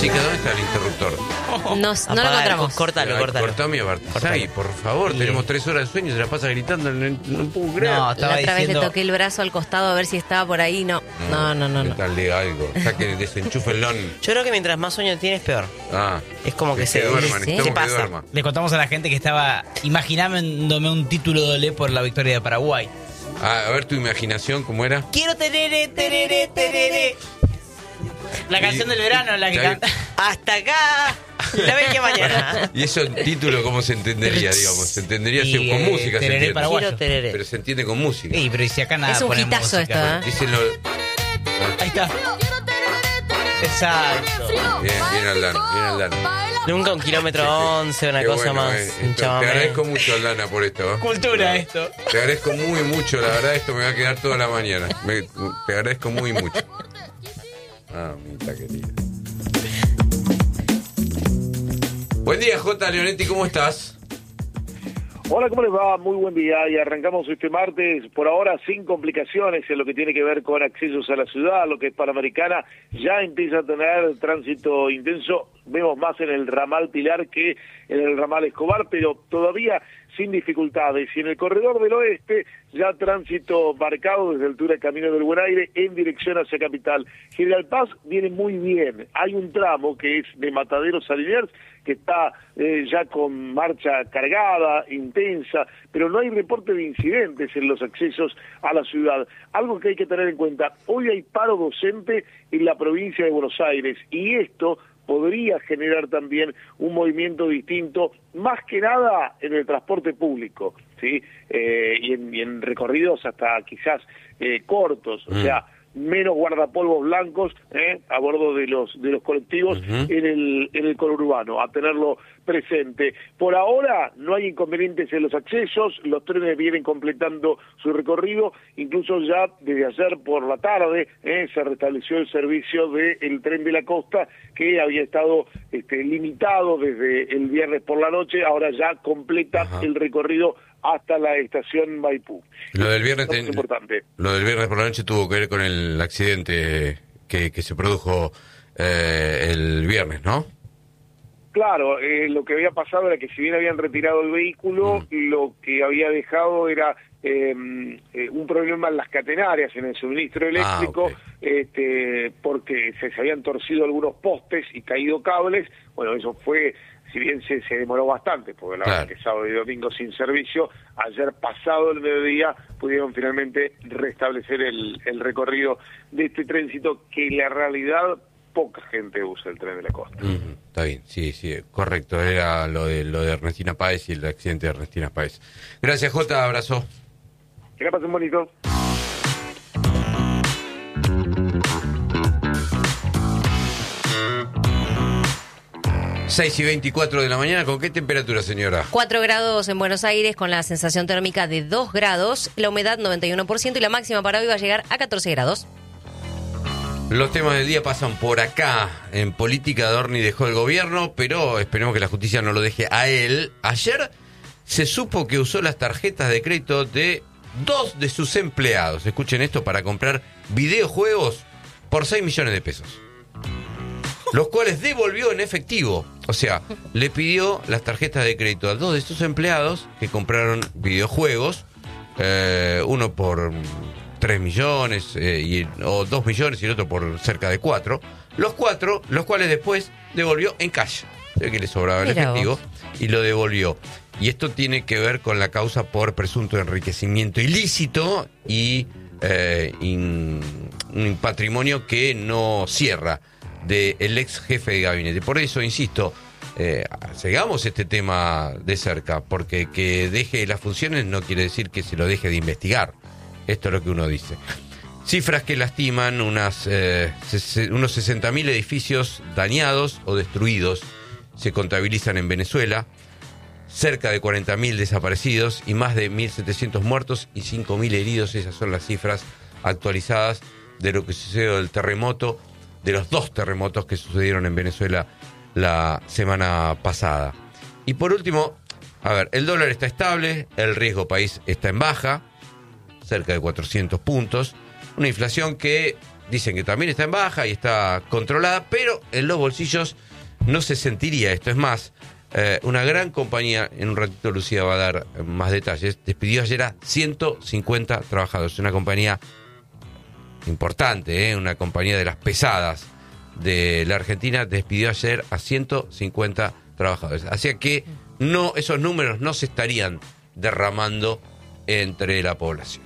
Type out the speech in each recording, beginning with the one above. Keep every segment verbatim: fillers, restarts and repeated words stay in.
Chica, ¿dónde está el interruptor? Nos, no lo encontramos. Cortalo, cortalo. Cortame a Bartizay, por favor. Y... tenemos tres horas de sueño y se la pasa gritando. No, no puedo creer. No, La estaba otra vez diciendo... le toqué el brazo al costado a ver si estaba por ahí. No, no, no, no. no. Dale algo. Saque, desenchúfenlo. Yo creo que mientras más sueño tienes, peor. Ah. Es como que, que se, se duerman, sí. necesitamos se que pasa. duerma. Le contamos a la gente que estaba imaginándome un título de Olé por la victoria de Paraguay. Ah, a ver tu imaginación, ¿cómo era? Quiero tereré, tereré, tereré. La canción del verano, la que Ya- canta. Hasta acá. La bella mañana. ¿Y eso el título cómo se entendería, digamos? Se entendería Y, sí, con eh, música, se tereré entiende. paraguayo. Quiero tereré. Pero se entiende con música. Sí, pero y si acá nada Es un ponen hitazo música. esto, ¿eh? Dicen lo... Ahí está. Exacto. Bien, bien Aldana, bien Aldana. Nunca un kilómetro once, una Qué cosa bueno, más. eh. Un Esto- chamamé. Te agradezco mucho, Aldana, por esto. ¿eh? Cultura esto. Te agradezco muy mucho, la verdad, esto me va a quedar toda la mañana. Me- te agradezco muy mucho. Ah, mita querida. Buen día, J. Leonetti, ¿cómo estás? Hola, ¿cómo les va? Muy buen día y arrancamos este martes, por ahora sin complicaciones en lo que tiene que ver con accesos a la ciudad, lo que es Panamericana, ya empieza a tener tránsito intenso, vemos más en el ramal Pilar que en el ramal Escobar, pero todavía sin dificultades, y en el corredor del oeste ya tránsito marcado desde altura del Camino del Buen Aire en dirección hacia Capital. General Paz viene muy bien, hay un tramo que es de Mataderos a Liniers, que está eh, ya con marcha cargada, intensa, pero no hay reporte de incidentes en los accesos a la ciudad. Algo que hay que tener en cuenta, hoy hay paro docente en la provincia de Buenos Aires, y esto podría generar también un movimiento distinto, más que nada en el transporte público, ¿sí? Eh, y, en, y en recorridos hasta quizás eh, cortos, o Mm. sea, menos guardapolvos blancos eh, a bordo de los de los colectivos Uh-huh. en el en el conurbano, a tenerlo presente. Por ahora no hay inconvenientes en los accesos, los trenes vienen completando su recorrido, incluso ya desde ayer por la tarde eh, se restableció el servicio del tren de la costa, que había estado este, limitado desde el viernes por la noche, ahora ya completa Ajá. el recorrido hasta la estación Maipú. Lo del viernes, Esto es ten- importante. lo del viernes por la noche tuvo que ver con el accidente que, que se produjo eh, el viernes, ¿no? Claro, eh, lo que había pasado era que si bien habían retirado el vehículo, Mm. lo que había dejado era eh, eh, un problema en las catenarias, en el suministro eléctrico, ok. este, porque se, se habían torcido algunos postes y caído cables. Bueno, eso fue, si bien se, se demoró bastante, porque la Claro. verdad que sábado y domingo sin servicio, ayer pasado el mediodía pudieron finalmente restablecer el, el recorrido de este tránsito, que en la realidad poca gente usa el tren de la costa. Ujú, está bien, sí, sí, correcto. Era lo de lo de Ernestina Páez y el accidente de Ernestina Páez. Gracias, Jota, abrazo. Que la pasen bonito. seis y veinticuatro de la mañana, ¿con qué temperatura, señora? cuatro grados en Buenos Aires con la sensación térmica de dos grados, la humedad noventa y uno por ciento y la máxima para hoy va a llegar a catorce grados. Los temas del día pasan por acá. En política, Dorni dejó el gobierno, pero esperemos que la justicia no lo deje a él. Ayer se supo que usó las tarjetas de crédito de dos de sus empleados. Escuchen esto, para comprar videojuegos por seis millones de pesos. Los cuales devolvió en efectivo. O sea, le pidió las tarjetas de crédito a dos de sus empleados que compraron videojuegos. Eh, uno por tres millones eh, y, o dos millones y el otro por cerca de cuatro. Los cuatro, los cuales después devolvió en cash. Sé que le sobraba el Mirá efectivo vos. y lo devolvió. Y esto tiene que ver con la causa por presunto enriquecimiento ilícito y eh, in- un patrimonio que no cierra del ex jefe de gabinete. Por eso, insisto, eh, sigamos este tema de cerca, porque que deje las funciones no quiere decir que se lo deje de investigar. Esto es lo que uno dice. Cifras que lastiman, unas, eh, ses- unos sesenta mil edificios dañados o destruidos se contabilizan en Venezuela, cerca de cuarenta mil desaparecidos y más de mil setecientos muertos y cinco mil heridos. Esas son las cifras actualizadas de lo que sucedió del terremoto, de los dos terremotos que sucedieron en Venezuela la semana pasada. Y por último, a ver, el dólar está estable, el riesgo país está en baja, cerca de cuatrocientos puntos, una inflación que dicen que también está en baja y está controlada, pero en los bolsillos no se sentiría esto. Es más, eh, una gran compañía, en un ratito Lucía va a dar más detalles, despidió ayer a ciento cincuenta trabajadores. Una compañía importante, ¿eh? Una compañía de las pesadas de la Argentina, despidió ayer a ciento cincuenta trabajadores. Así que no, esos números no se estarían derramando entre la población.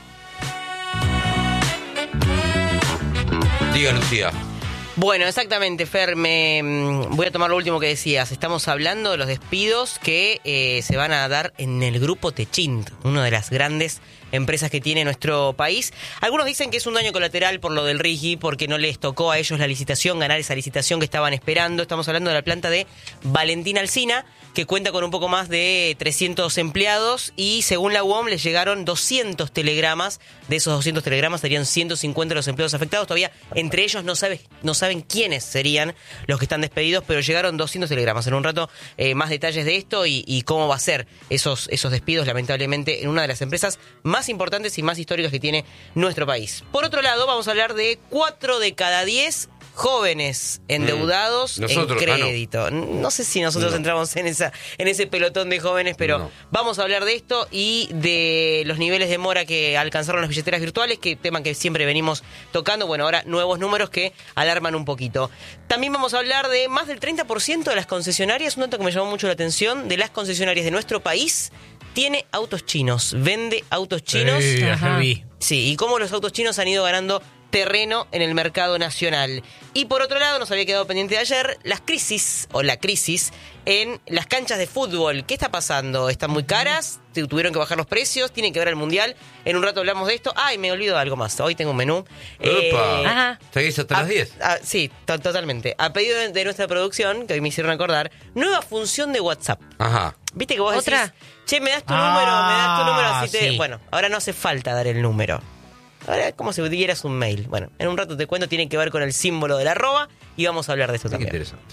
Diga, Lucía. Bueno, exactamente, Fer, me mm, voy a tomar lo último que decías. Estamos hablando de los despidos que eh, se van a dar en el grupo Techint, una de las grandes empresas que tiene nuestro país. Algunos dicen que es un daño colateral por lo del RIGI, porque no les tocó a ellos la licitación, ganar esa licitación que estaban esperando. Estamos hablando de la planta de Valentín Alsina, que cuenta con un poco más de trescientos empleados y según la U O M les llegaron doscientos telegramas. De esos doscientos telegramas serían ciento cincuenta los empleados afectados. Todavía entre ellos no, sabe, no saben quiénes serían los que están despedidos, pero llegaron doscientos telegramas. En un rato eh, más detalles de esto y, y cómo va a ser esos, esos despidos, lamentablemente, en una de las empresas más importantes y más históricas que tiene nuestro país. Por otro lado, vamos a hablar de cuatro de cada diez jóvenes endeudados mm. Nosotros, en crédito. Ah, no. no sé si nosotros no. entramos en esa en ese pelotón de jóvenes, pero no. Vamos a hablar de esto y de los niveles de mora que alcanzaron las billeteras virtuales, que tema que siempre venimos tocando. Bueno, ahora nuevos números que alarman un poquito. También vamos a hablar de más del treinta por ciento de las concesionarias, un dato que me llamó mucho la atención, de las concesionarias de nuestro país tiene autos chinos, vende autos chinos. Sí, ajá. Sí, y cómo los autos chinos han ido ganando terreno en el mercado nacional. Y por otro lado, nos había quedado pendiente de ayer, las crisis, o la crisis, en las canchas de fútbol. ¿Qué está pasando? ¿Están muy caras? ¿Tuvieron que bajar los precios? ¿Tienen que ver el Mundial? En un rato hablamos de esto. Ay, me olvido de algo más. Hoy tengo un menú. ¡Opa! Eh, Ajá. ¿Seguís hasta a, las diez? a, sí, to- totalmente. A pedido de, de nuestra producción, que hoy me hicieron acordar, nueva función de WhatsApp. Ajá. ¿Viste que vos ¿Otra? decís, che, me das tu Ah, número, me das tu número, así te... sí. Bueno, ahora no hace falta dar el número. Ahora es como si dieras un mail. Bueno, en un rato te cuento, tiene que ver con el símbolo del arroba y vamos a hablar de esto Qué también. interesante.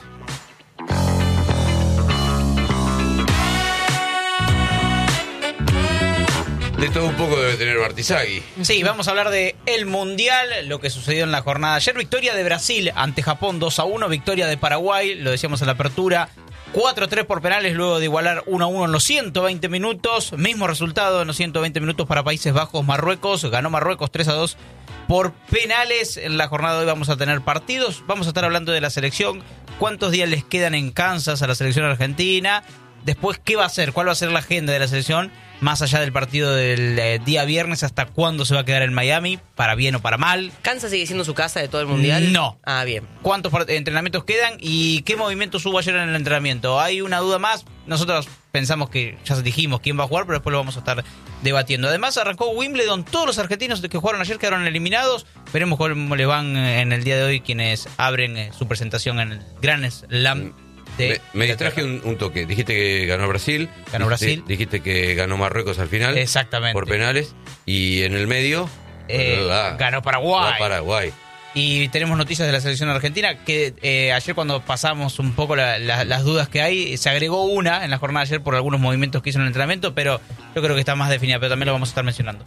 De todo un poco debe tener Bartizagui. Sí, vamos a hablar de el Mundial, lo que sucedió en la jornada ayer. Victoria de Brasil ante Japón dos a uno, victoria de Paraguay, lo decíamos en la apertura, cuatro a tres por penales luego de igualar uno a uno en los ciento veinte minutos. Mismo resultado en los ciento veinte minutos para Países Bajos, Marruecos. Ganó Marruecos tres a dos por penales. En la jornada de hoy vamos a tener partidos. Vamos a estar hablando de la selección. ¿Cuántos días les quedan en Kansas a la selección argentina? Después, ¿qué va a hacer? ¿Cuál va a ser la agenda de la selección? Más allá del partido del eh, día viernes, ¿hasta cuándo se va a quedar en Miami? ¿Para bien o para mal? ¿Kansas sigue siendo su casa de todo el Mundial? No. Ah, bien. ¿Cuántos part- entrenamientos quedan? ¿Y qué movimientos hubo ayer en el entrenamiento? ¿Hay una duda más? Nosotros pensamos que ya dijimos quién va a jugar, pero después lo vamos a estar debatiendo. Además, arrancó Wimbledon. Todos los argentinos que jugaron ayer quedaron eliminados. Veremos cómo le van en el día de hoy quienes abren eh, su presentación en el Grand Slam. Me, me distraje un, un toque. Dijiste que ganó Brasil. Ganó dijiste, Brasil. Dijiste que ganó Marruecos al final. Exactamente. Por penales. Y en el medio. Eh, ah, ganó Paraguay. ganó Paraguay. Y tenemos noticias de la selección argentina que eh, ayer cuando pasamos un poco la, la, las dudas que hay, se agregó una en la jornada de ayer por algunos movimientos que hizo en el entrenamiento, pero yo creo que está más definida, pero también lo vamos a estar mencionando.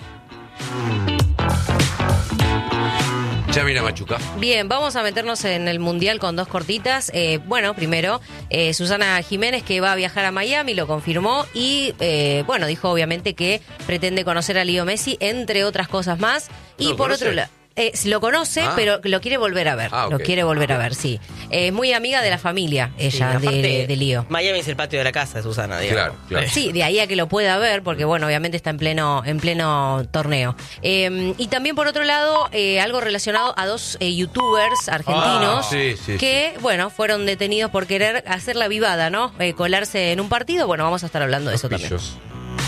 Ya mira Machuca. Bien, vamos a meternos en el Mundial con dos cortitas. Eh, bueno, primero, eh, Susana Jiménez, que va a viajar a Miami, lo confirmó y, eh, bueno, dijo obviamente que pretende conocer a Leo Messi, entre otras cosas más. Y ¿Lo por conoce? otro lado... Eh, lo conoce, Ah. pero lo quiere volver a ver. Ah, ok. Lo quiere volver a ver, sí. Es muy amiga de la familia, ella, Sí, de, aparte, de, de Lío. Miami es el patio de la casa de Susana, digamos. Claro, claro. Sí, de ahí a que lo pueda ver, porque bueno, obviamente está en pleno, en pleno torneo. Eh, y también por otro lado, eh, algo relacionado a dos eh, youtubers argentinos Ah, sí, sí, que, bueno, fueron detenidos por querer hacer la vivada, ¿no? Eh, colarse en un partido. Bueno, vamos a estar hablando de eso también. Pillos.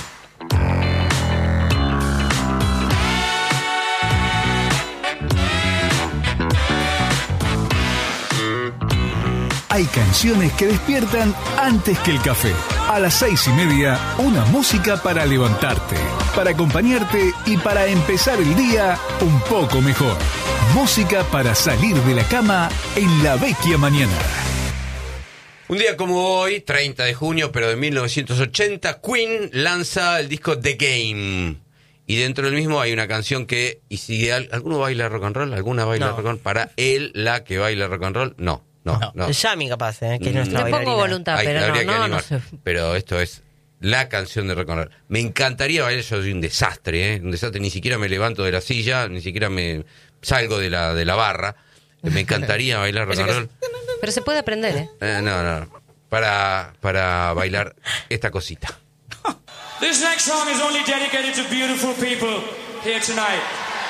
Hay canciones que despiertan antes que el café. A las seis y media, una música para levantarte, para acompañarte y para empezar el día un poco mejor. Música para salir de la cama en la vecchia mañana. Un día como hoy, treinta de junio, pero de mil novecientos ochenta, Queen lanza el disco The Game. Y dentro del mismo hay una canción que, y si al- alguno baila rock and roll, alguna baila No. rock and roll, para él, la que baila rock and roll, no, no, No. no. Yami capaz, ¿eh? que es Mm. nuestra Le pongo bailarina. voluntad, Hay- pero no, habría que no, no animar. sé. Pero esto es la canción de rock and roll. Me encantaría bailar, yo soy un desastre, ¿eh? Un desastre, ni siquiera me levanto de la silla, ni siquiera me salgo de la, de la barra. Me encantaría bailar rock and roll. Pero se puede aprender, ¿eh? Eh, no, no, para, para bailar esta cosita. This next song is only dedicated to beautiful people here tonight.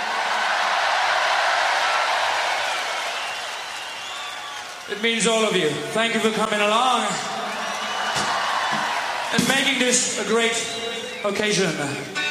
It means all of you. Thank you for coming along and making this a great occasion.